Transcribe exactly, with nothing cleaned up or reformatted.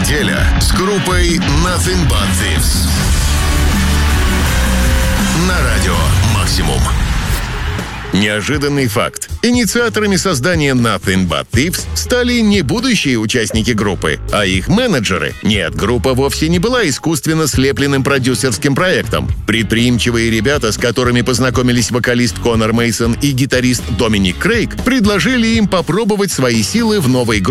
неделя с группой Nothing But Thieves на радио Максимум. Неожиданный факт. Инициаторами создания Nothing But Thieves стали не будущие участники группы, а их менеджеры. Нет, группа вовсе не была искусственно слепленным продюсерским проектом. Предприимчивые ребята, с которыми познакомились вокалист Конор Мейсон и гитарист Доминик Крейг, предложили им попробовать свои силы в новой группе